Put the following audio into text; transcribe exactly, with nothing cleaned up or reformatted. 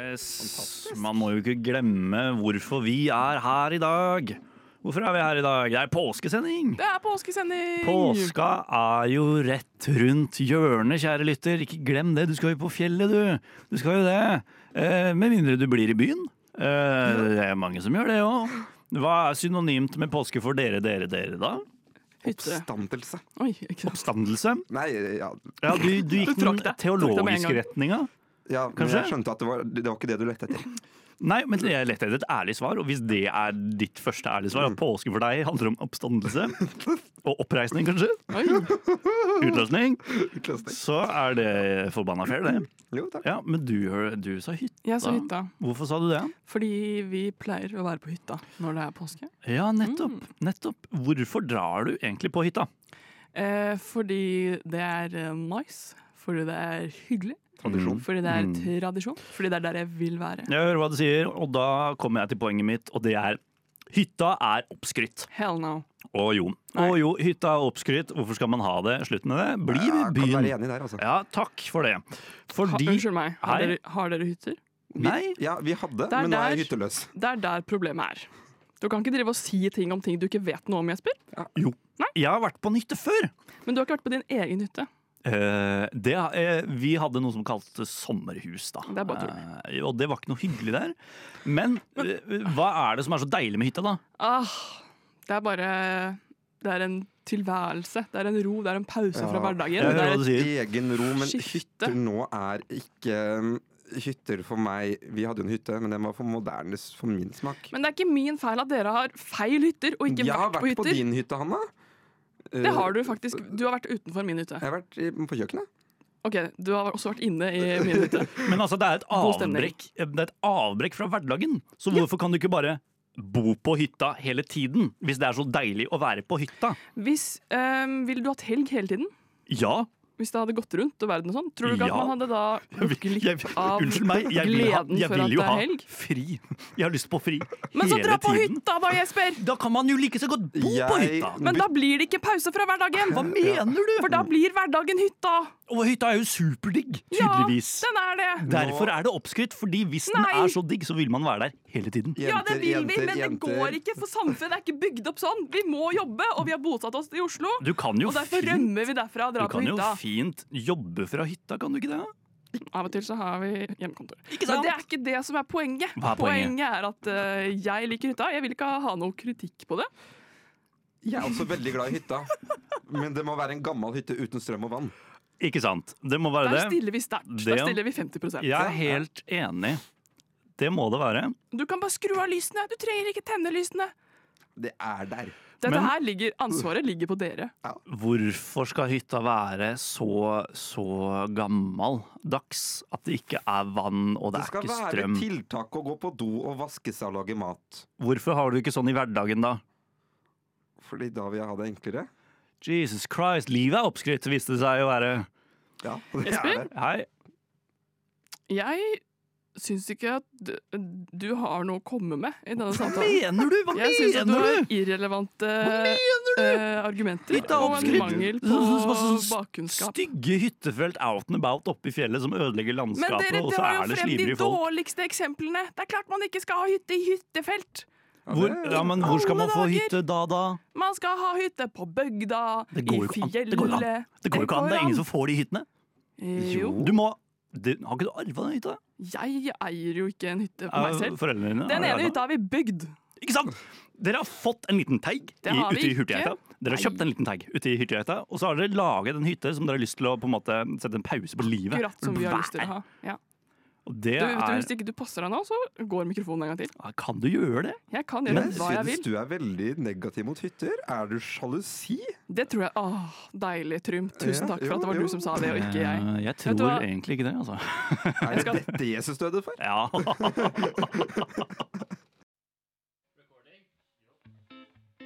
Yes, man må jo ikke glemme hvorfor vi er her i dag. Hvorfor er vi her i dag? Det er påskesending. Det er påskesending. Påska er jo rett rundt hjørnet, kjære lytter. Ikke glem det, du skal jo på fjellet, du. Du skal jo det. Eh, med mindre du blir i byen. Eh, det er mange som gjør det også. Hva er synonymt med påske for dere, dere, dere da? Hyttere. Oppstandelse. Oi, ikke sant. Oppstandelse? Nei, ja, Ja, du, du gikk Du trakk den det. Trakk det med en teologiske gang. retninga. ja men Kanskje? jeg skjønte at det var, det var ikke det du lette etter. Nei, men jeg lette etter et ærlig svar, og hvis det er ditt første ærlige svar, at påske for deg handler om oppstandelse og oppreisning, kanskje, Oi. utløsning, Utløsning. så er det forbanna fair, det. Jo, takk. Ja, men du, du sa hytta. Jeg sa hytta. Hvorfor sa du det? Fordi vi pleier å være på hytta når det er påske. Ja, nettopp. nettopp. Hvorfor drar du egentlig på hytta? Eh, fordi det er eh, nice. Fordi det er hyggelig. Tradisjon. Fordi det er Mm. tradisjon. Fordi det er der jeg vil være. Jeg hører hva du sier, og da kommer jeg til poenget mitt, og det er hytta er oppskrytt. Hell no. Og jo, Nei. og jo, hytta er oppskrytt. Hvorfor skal man ha det? Slutt med det. Bli Ja, ved kan være byen. enig der, altså. Ja, takk for det. Ha, Fordi unnskyld meg. Har Hei. dere, har dere hytter? Vi, Nei. ja, vi hadde, Det er men nå er jeg der- hytteløs. Det er der problemet er. Du kan ikke drive og si ting om ting du ikke vet noe om, Jesper. Jo, Nei. jeg har vært på en hytte før. Men du har ikke vært på din egen hytte. Eh, det, eh, vi hadde noe som kaltes sommerhus, da. Det er bare tull. Eh, og det var ikke noe hyggelig der. Men eh, hva er det som er så deilig med hytta, da? Ah, det er bare Det er en tilværelse. Det er en ro, det er en pause Ja. fra hverdagen. Jeg Det hører er hva du et, sier. Egen ro, men Skifte. hytter nå er ikke um, hytter for meg. Vi hadde jo en hytte, men den var for moderne for min smak. men det er ikke min feil at dere har feil hytter og ikke Jeg har vært på vært på hytter. din hytte, Hanna. Det har du faktisk. Du har vært utenfor min hytte. Jeg har vært i, på kjøkkenet. Ok, Du har også vært inne i min hytte. Men altså, det er et God stemning. avbrekk, det er et avbrekk fra hverdagen. Så hvorfor kan du ikke bare bo på hytta hele tiden, hvis det er så deilig å være på hytta? Hvis, ehm, Ville du hatt helg hele tiden? Ja. Hvis det hadde gått rundt og verden og sånn? Tror du ikke Ja. at man hadde da gått glipp Jeg- av Unnskyld meg, jeg vil, ha, gleden jeg for vil at jo det er ha helg? fri. Jeg har lyst på fri Men så hele dra på tiden. hytta da, Jesper! Da kan man jo like så godt bo på Jeg- hytta. Men da blir det ikke pause fra hverdagen! Hva mener du? For da blir hverdagen hytta! Og hytta er jo superdigg, Ja, tydeligvis. den er det! Derfor er det oppskrytt, fordi hvis den Nei. er så digg, så vil man være der hele tiden. Ja, det vil vi, men det jenter. går ikke, for samfunnet er ikke bygd opp sånn. Vi må jobbe, og vi har bosatt oss i Oslo. Du kan jo Og derfor fint, rømmer vi derfra og du drar på kan jo hytta. fint jobbe fra hytta, kan du ikke det? Av og til så har vi hjemmekontor. Ikke Men sant? det er ikke det som er poenget. Hva er poenget? er at eh, jeg liker hytta. Jeg vil ikke ha noe kritikk på det. Jeg er også veldig glad i hytta, men det må være en gammel hytte uten strøm og vann. Ikke sant? Det må være Der det. stiller vi sterkt. Det- Der stiller vi femti prosent. Jeg er helt enig. Det må det være. Du kan bare skru av lysene. Du trenger ikke tenne lysene. Det er der. Dette Men- her ligger, Ansvaret ligger på dere. Hvorfor skal hytta være så, så gammeldags at det ikke er vann og det, Det er skal ikke være strøm? tiltak å gå på do og vaske seg og lage mat. Hvorfor har du ikke sånn i hverdagen, da? Fordi da vil jeg ha det enklere. Jesus Christ, livet er oppskrytt, viste det seg å være. Ja, det Jesper? er det. Hei. Jeg syns ikke at du, du har noe å komme med i denne Hva samtalen. mener du? Hva Jeg syns at du mener har du? irrelevante mener eh, argumenter Hytta er og en oppskrytt. mangel Så- så- på så- så- bakkunnskap. Stygge hyttefelt out and about oppe i fjellet som ødelegger Men landskapet, dere og så drar jo er det frem de slibrige folk. dårligste eksemplene. Det er klart man ikke skal ha hytte i hyttefelt. Hvor, ja, men hvor skal man få Alle hytte da, da? Man skal ha hytte på bygda, Det går jo i ikke an. fjellet. Det går jo an. Det går jo ikke an. Det er ingen som får de hyttene. Jo. Du må du, Har ikke du arva den hytta? Jeg eier jo ikke en hytte på meg Av selv. foreldrene dine? Den Har ene de hytta har vi bygd. Ikke sant? Dere har fått en liten teig Det i, har vi ute i ikke. Hurtigheita. Dere har Nei. kjøpt en liten teig ute i Hurtigheita, og så har dere laget en hytte som dere har lyst til å på en måte sette en pause på livet. Akkurat som vi har lyst til å ha. Ja. Og det Du, vet du, er hvis ikke du passer deg nå, så går mikrofonen en gang til. Ja, Kan du gjøre det? Jeg kan Men gjøre jeg hva jeg syns vil. du er veldig negativ mot hytter. Er du sjalusi? Det tror jeg. Åh, deilig, Trym. Tusen Ja, takk for at det var jo, du som sa det, og ikke jeg. Eh, Jeg Vet du tror hva? egentlig ikke det, altså. Er det dette Jesus døde for? Ja.